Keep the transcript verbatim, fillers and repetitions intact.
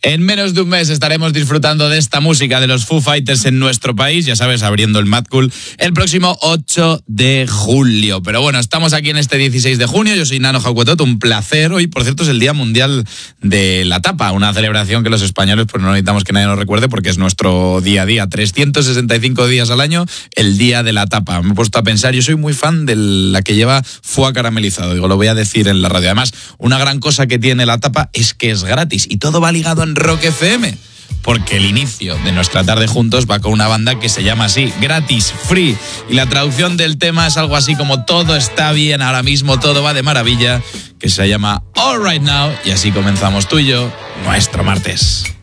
En menos de un mes estaremos disfrutando de esta música de los Foo Fighters en nuestro país, ya sabes, abriendo el Mad Cool el próximo ocho de julio. Pero bueno, estamos aquí en este dieciséis de junio, yo soy Nano Jaucuetot, un placer. Hoy, por cierto, es el Día Mundial de la Tapa, una celebración que los españoles pues no necesitamos que nadie nos recuerde porque es nuestro día a día, trescientos sesenta y cinco días al año, el Día de la Tapa. Me he puesto a pensar, yo soy muy fan de la que lleva foie caramelizado, digo, lo voy a decir en la radio. Además, una gran cosa que tiene la tapa es que es gratis y todo va ligado en Rock F M, porque el inicio de nuestra tarde juntos va con una banda que se llama así, Gratis, Free, y la traducción del tema es algo así como todo está bien ahora mismo, todo va de maravilla, que se llama All Right Now, y así comenzamos tú y yo nuestro martes.